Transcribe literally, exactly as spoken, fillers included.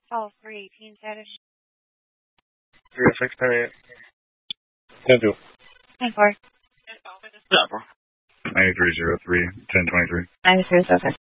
Call three eighteen status. three oh six, ten eight. ten two. ten four. Yeah, bro. ninety-three oh three, ten twenty-three. ninety-three oh six.